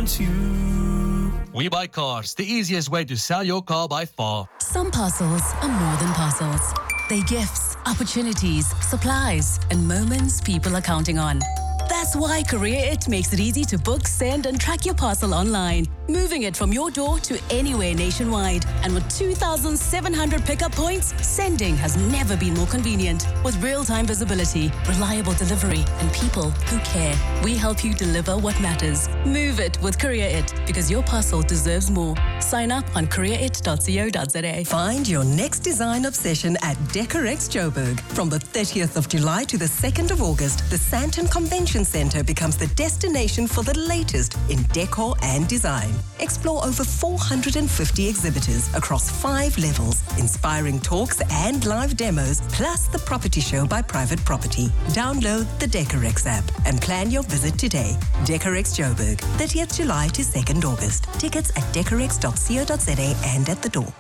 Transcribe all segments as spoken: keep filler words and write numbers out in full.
to you. We Buy Cars, the easiest way to sell your car by far. Some parcels are more than parcels. They're gifts, opportunities, supplies, and moments people are counting on. That's why Courier It makes it easy to book, send, and track your parcel online, moving it from your door to anywhere nationwide. And with two thousand seven hundred pickup points, sending has never been more convenient. With real-time visibility, reliable delivery, and people who care, we help you deliver what matters. Move it with Courier It, because your parcel deserves more. Sign up on courier it dot co dot za. Find your next design obsession at Decorex Joburg. From the thirtieth of July to the second of August, the Sandton Convention Centre becomes the destination for the latest in decor and design. Explore over four hundred fifty exhibitors across five levels, inspiring talks and live demos, plus the property show by Private Property. Download the Decorex app and plan your visit today. Decorex Joburg, thirtieth of July to second of August. Tickets at decorex dot co dot za and at the door.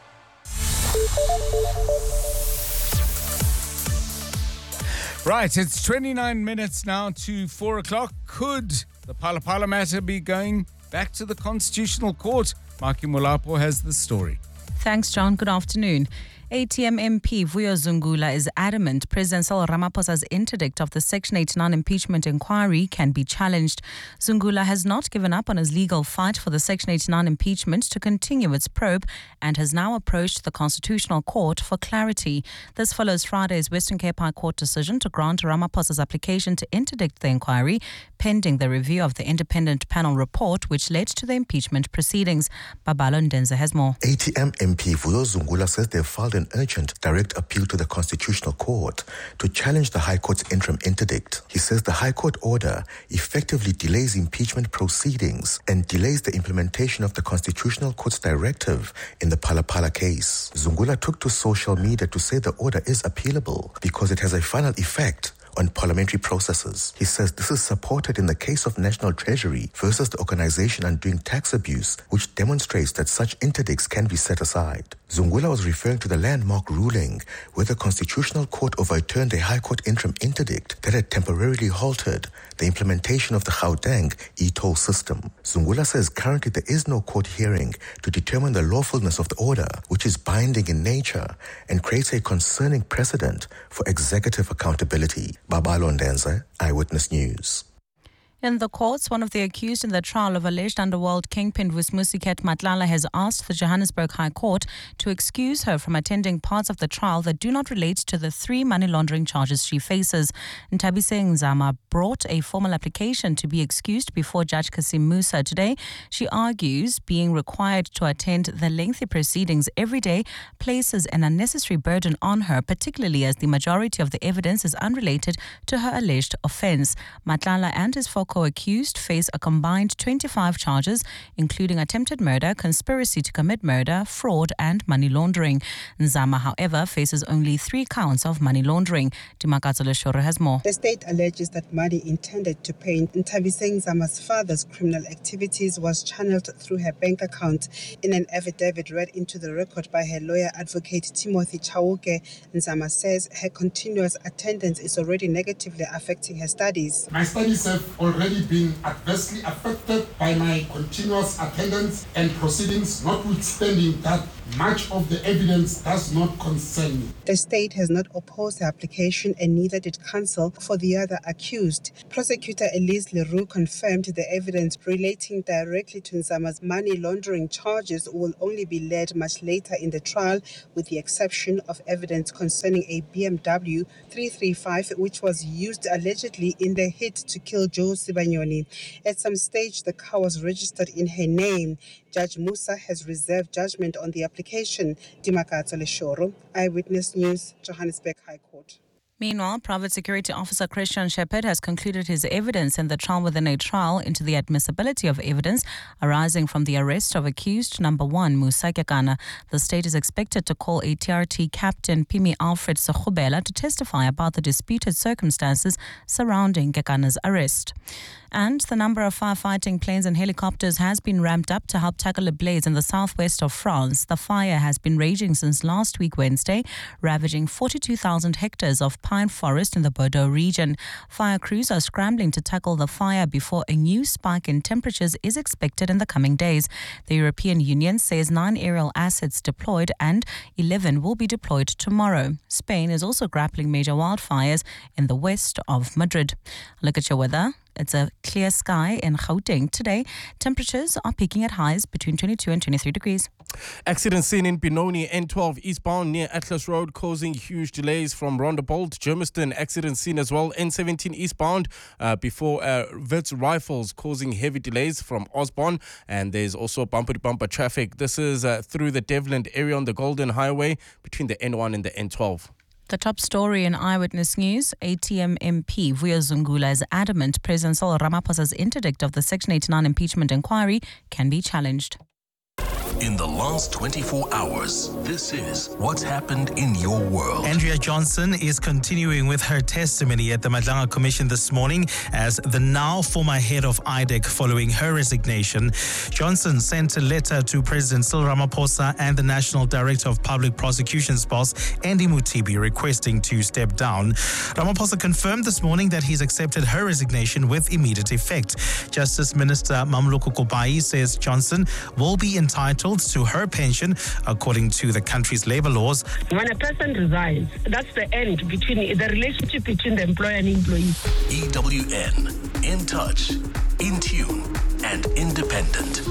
Right, it's twenty-nine minutes now to four o'clock. Could the Phala Phala matter be going back to the Constitutional Court? Maki Molapo has the story. Thanks, John. Good afternoon. A T M M P Vuyo Zungula is adamant President Cyril Ramaphosa's interdict of the Section eighty-nine impeachment inquiry can be challenged. Zungula has not given up on his legal fight for the Section eighty-nine impeachment to continue its probe and has now approached the Constitutional Court for clarity. This follows Friday's Western Cape High Court decision to grant Ramaphosa's application to interdict the inquiry pending the review of the independent panel report which led to the impeachment proceedings. Babalo Ndenza has more. A T M M P Vuyo Zungula says they've filed an urgent direct appeal to the Constitutional Court to challenge the High Court's interim interdict. He says the High Court order effectively delays impeachment proceedings and delays the implementation of the Constitutional Court's directive in the Phala Phala case. Zungula took to social media to say the order is appealable because it has a final effect on parliamentary processes. He says this is supported in the case of National Treasury versus the Organization Undoing Tax Abuse, which demonstrates that such interdicts can be set aside. Zungula was referring to the landmark ruling where the Constitutional Court overturned a High Court interim interdict that had temporarily halted the implementation of the Gauteng e-toll system. Zungula says currently there is no court hearing to determine the lawfulness of the order, which is binding in nature and creates a concerning precedent for executive accountability. Babalo Ndenza, Eyewitness News. In the courts, one of the accused in the trial of alleged underworld kingpin Vusimusiket Matlala has asked the Johannesburg High Court to excuse her from attending parts of the trial that do not relate to the three money laundering charges she faces. Ntabise Nzama brought a formal application to be excused before Judge Kasim Musa today. She argues being required to attend the lengthy proceedings every day places an unnecessary burden on her, particularly as the majority of the evidence is unrelated to her alleged offence. Matlala and his four co-accused face a combined twenty-five charges, including attempted murder, conspiracy to commit murder, fraud and money laundering. Nzama, however, faces only three counts of money laundering. Dimakatso Leshoro has more. The state alleges that money intended to pay Ntabise Nzama's father's criminal activities was channeled through her bank account. In an affidavit read into the record by her lawyer advocate Timothy Chauke, Nzama says her continuous attendance is already negatively affecting her studies. My studies have already been adversely affected by my continuous attendance and proceedings, notwithstanding that much of the evidence does not concern me. The state has not opposed the application and neither did counsel for the other accused. Prosecutor Elise Leroux confirmed the evidence relating directly to Nzama's money laundering charges will only be led much later in the trial, with the exception of evidence concerning a B M W three thirty-five which was used allegedly in the hit to kill Joe Sibanyoni. At some stage, the car was registered in her name. Judge Musa has reserved judgment on the application. Dimakatso Leshoro, Eyewitness News, Johannesburg High Court. Meanwhile, Private Security Officer Christian Shepherd has concluded his evidence in the trial within a trial into the admissibility of evidence arising from the arrest of accused number one, Musa Kekana. The state is expected to call a T R T captain, Pimi Alfred Sokhubela, to testify about the disputed circumstances surrounding Kekana's arrest. And the number of firefighting planes and helicopters has been ramped up to help tackle a blaze in the southwest of France. The fire has been raging since last week Wednesday, ravaging forty-two thousand hectares of pine forest in the Bordeaux region. Fire crews are scrambling to tackle the fire before a new spike in temperatures is expected in the coming days. The European Union says nine aerial assets deployed and eleven will be deployed tomorrow. Spain is also grappling major wildfires in the west of Madrid. Look at your weather. It's a clear sky in Gauteng today. Temperatures are peaking at highs between twenty-two and twenty-three degrees. Accident seen in Benoni, N twelve eastbound near Atlas Road, causing huge delays from Rondebolt. Germiston, accident seen as well, N seventeen eastbound uh, before uh, Wits Rifles, causing heavy delays from Osborne. And there's also bumper-to-bumper traffic. This is uh, through the Devland area on the Golden Highway between the N one and the N twelve. The top story in Eyewitness News, A T M M P Vuyo Zungula is adamant President Cyril Ramaphosa's interdict of the Section eighty-nine impeachment inquiry can be challenged. In the last twenty-four hours, this is what's happened in your world. Andrea Johnson is continuing with her testimony at the Madlanga Commission this morning as the now former head of I D E C following her resignation. Johnson sent a letter to President Cyril Ramaphosa and the National Director of Public Prosecutions boss, Andy Mutibi, requesting to step down. Ramaphosa confirmed this morning that he's accepted her resignation with immediate effect. Justice Minister Mamloko Kobai says Johnson will be entitled to her pension according to the country's labor laws. When a person resigns, that's the end between the relationship between the employer and employee. E W N, in touch, in tune, and independent.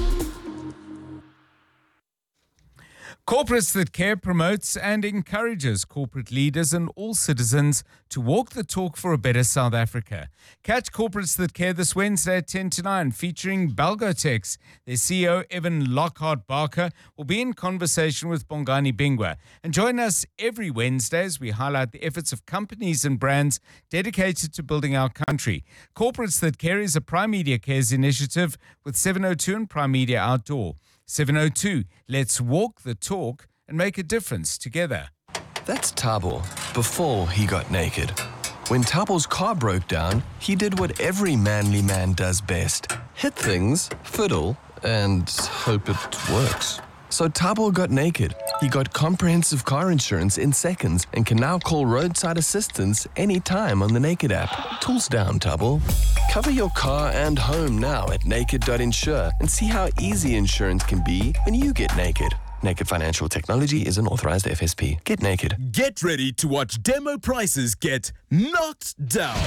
Corporates that care promotes and encourages corporate leaders and all citizens to walk the talk for a better South Africa. Catch Corporates That Care this Wednesday at ten to nine, featuring Belgotex. Their C E O, Evan Lockhart Barker, will be in conversation with Bongani Bingwa. And join us every Wednesday as we highlight the efforts of companies and brands dedicated to building our country. Corporates That Care is a Prime Media Cares initiative with seven oh two and Prime Media Outdoor. seven oh two, let's walk the talk and make a difference together. That's Thabo before he got naked. When Thabo's car broke down, he did what every manly man does best. Hit things, fiddle, and hope it works. So Thabo got naked. He got comprehensive car insurance in seconds and can now call roadside assistance anytime on the Naked app. Tools down, Thabo. Cover your car and home now at naked dot insure and see how easy insurance can be when you get naked. Naked Financial Technology is an authorized F S P. Get naked. Get ready to watch demo prices get knocked down.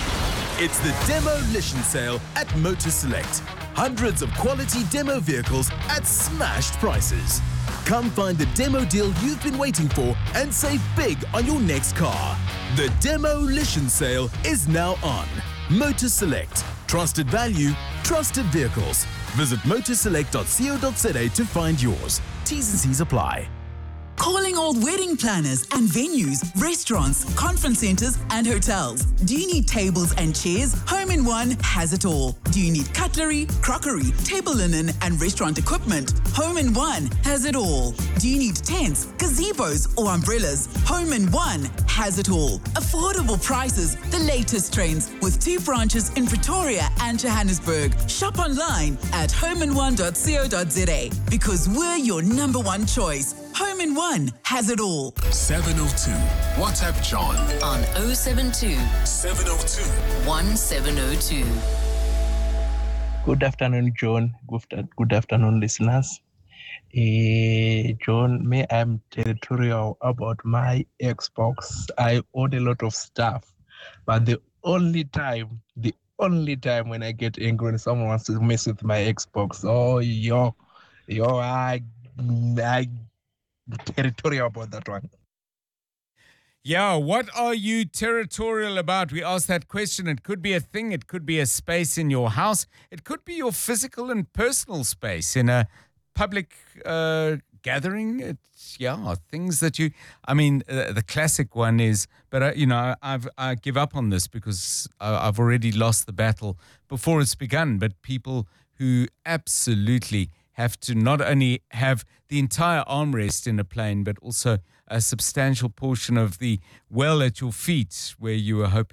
It's the Demolition Sale at Motor Select. Hundreds of quality demo vehicles at smashed prices. Come find the demo deal you've been waiting for and save big on your next car. The Demolition Sale is now on. Motor Select. Trusted value, trusted vehicles. Visit motor select dot co dot za to find yours. T's and C's apply. Calling all wedding planners and venues, restaurants, conference centers, and hotels. Do you need tables and chairs? Home in One has it all. Do you need cutlery, crockery, table linen, and restaurant equipment? Home in One has it all. Do you need tents, gazebos, or umbrellas? Home in One has it all. Affordable prices, the latest trends, with two branches in Pretoria and Johannesburg. Shop online at home in one dot co dot za because we're your number one choice. Home in One has it all. seven oh two. WhatsApp John on oh seven two, seven oh two, one seven oh two. Good afternoon, John. Good, good afternoon, listeners. Uh, John, may I'm territorial about my Xbox. I own a lot of stuff, but the only time, the only time when I get angry when someone wants to mess with my Xbox, oh, yo, yo, I, I territorial about that one. Yeah, what are you territorial about? We asked that question. It could be a thing. It could be a space in your house. It could be your physical and personal space in a public uh, gathering. It's, yeah, things that you, I mean, uh, the classic one is, but, uh, you know, I've, I give up on this because I, I've already lost the battle before it's begun. But people who absolutely have to not only have the entire armrest in a plane, but also a substantial portion of the well at your feet where you were hoping